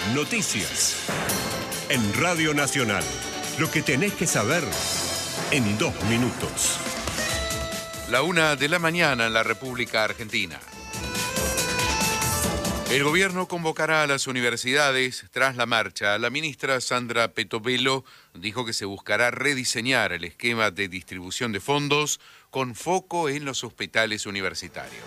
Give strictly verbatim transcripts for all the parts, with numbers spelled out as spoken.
Noticias. En Radio Nacional. Lo que tenés que saber en dos minutos. La una de la mañana en la República Argentina. El gobierno convocará a las universidades tras la marcha. La ministra Sandra Petovelo dijo que se buscará rediseñar el esquema de distribución de fondos con foco en los hospitales universitarios.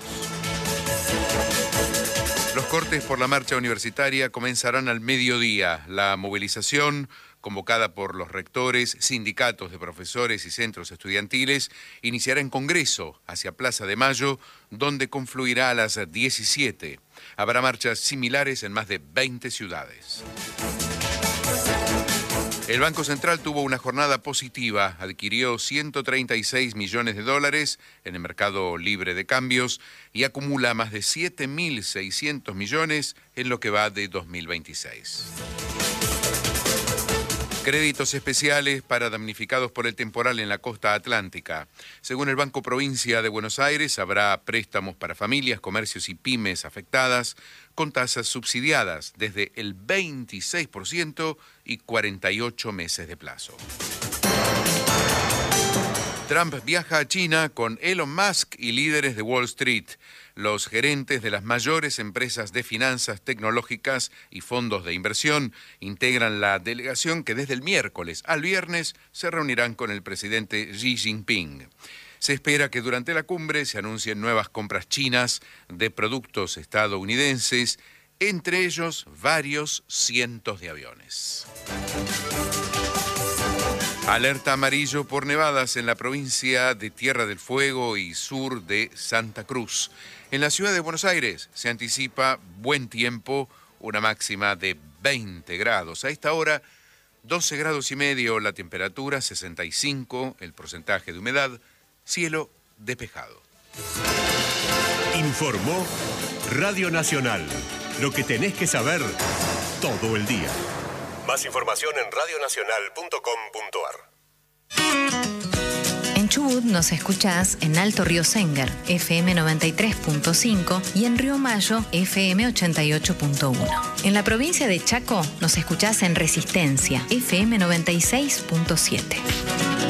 Los cortes por la marcha universitaria comenzarán al mediodía. La movilización, convocada por los rectores, sindicatos de profesores y centros estudiantiles, iniciará en Congreso, hacia Plaza de Mayo, donde confluirá a las diecisiete. Habrá marchas similares en más de veinte ciudades. El Banco Central tuvo una jornada positiva, adquirió ciento treinta y seis millones de dólares en el mercado libre de cambios y acumula más de siete mil seiscientos millones en lo que va de dos mil veintiséis. Créditos especiales para damnificados por el temporal en la costa atlántica. Según el Banco Provincia de Buenos Aires, habrá préstamos para familias, comercios y pymes afectadas con tasas subsidiadas desde el veintiséis por ciento y cuarenta y ocho meses de plazo. Trump viaja a China con Elon Musk y líderes de Wall Street. Los gerentes de las mayores empresas de finanzas tecnológicas y fondos de inversión integran la delegación que desde el miércoles al viernes se reunirán con el presidente Xi Jinping. Se espera que durante la cumbre se anuncien nuevas compras chinas de productos estadounidenses, entre ellos varios cientos de aviones. Alerta amarillo por nevadas en la provincia de Tierra del Fuego y sur de Santa Cruz. En la ciudad de Buenos Aires se anticipa buen tiempo, una máxima de veinte grados. A esta hora, doce grados y medio la temperatura, sesenta y cinco el porcentaje de humedad, cielo despejado. Informó Radio Nacional. Lo que tenés que saber todo el día. Más información en radio nacional punto com punto ar. En Chubut nos escuchás en Alto Río Sénger, F M noventa y tres punto cinco y en Río Mayo, F M ochenta y ocho punto uno. En la provincia de Chaco nos escuchás en Resistencia, F M noventa y seis punto siete.